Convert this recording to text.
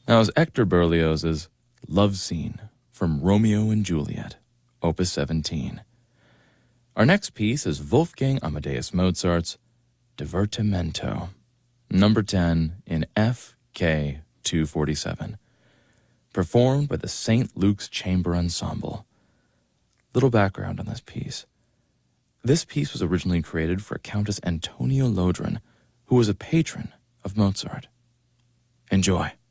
That was Hector Berlioz's Love Scene from Romeo and Juliet, Opus 17. Our next piece is Wolfgang Amadeus Mozart's Divertimento, number 10 in F.K. 247, performed by the St. Luke's Chamber Ensemble. Little background on this piece. This piece was originally created for Countess Antonia Lodron, who was a patron of Mozart. Enjoy.